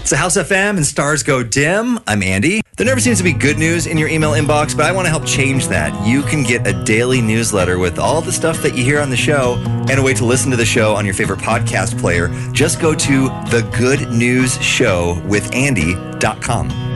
So House FM and Stars Go Dim. I'm Andy. There never seems to be good news in your email inbox, but I want to help change that. You can get a daily newsletter with all the stuff that you hear on the show and a way to listen to the show on your favorite podcast player. Just go to thegoodnewsshowwithandy.com.